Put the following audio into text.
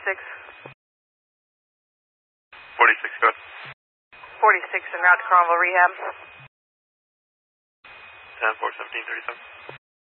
46, go ahead. 46 en route to Carmel Rehab. 10-4-17-37.